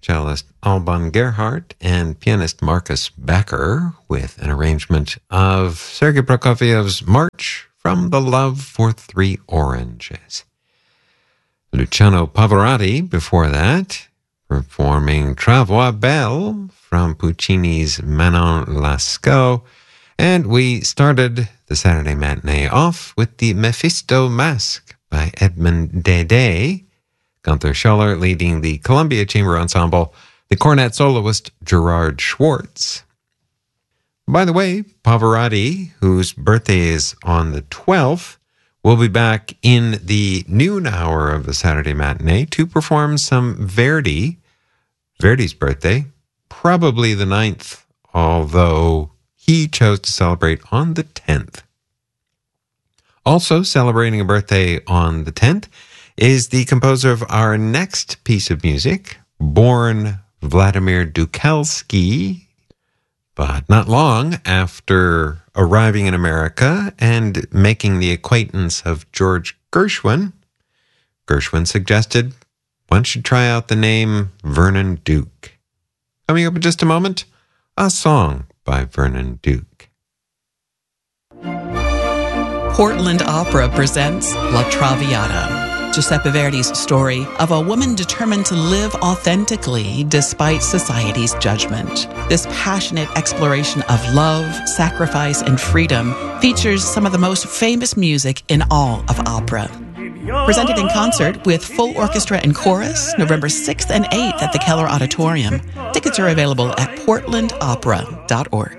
cellist Alban Gerhardt and pianist Marcus Becker with an arrangement of Sergei Prokofiev's March from the Love for Three Oranges. Luciano Pavarotti before that, performing Travois Belle from Puccini's Manon Lescaut. And we started the Saturday matinee off with the Mephisto Masque by Edmond Dede, Gunther Schuller leading the Columbia Chamber Ensemble, the cornet soloist Gerard Schwartz. By the way, Pavarotti, whose birthday is on the 12th, will be back in the noon hour of the Saturday matinee to perform some Verdi. Verdi's birthday, probably the 9th, although he chose to celebrate on the 10th. Also celebrating a birthday on the 10th is the composer of our next piece of music, born Vladimir Dukelsky, but not long after arriving in America and making the acquaintance of George Gershwin. Gershwin suggested one should try out the name Vernon Duke. Coming up in just a moment, a song by Vernon Duke. Portland Opera presents La Traviata, Giuseppe Verdi's story of a woman determined to live authentically despite society's judgment. This passionate exploration of love, sacrifice, and freedom features some of the most famous music in all of opera. Presented in concert with full orchestra and chorus, November 6th and 8th at the Keller Auditorium. Tickets are available at portlandopera.org.